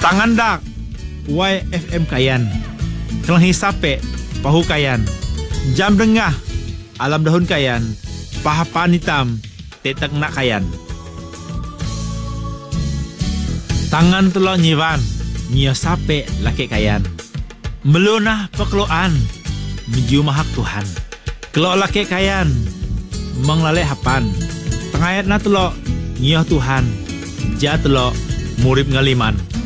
Tangan dak YFM kayan. Kelang hisape pahu kayan. Jam dengah alam dahun kayan. Pahapan hitam tetek nak kayan. Tangan telok nyiwan nyia sape laki kayan. Melunah pekeloan menuju mahak Tuhan. Kelok laki kayan menglalek hapan. Tengayat na telok nyia Tuhan. Ja telok murib ngaliman.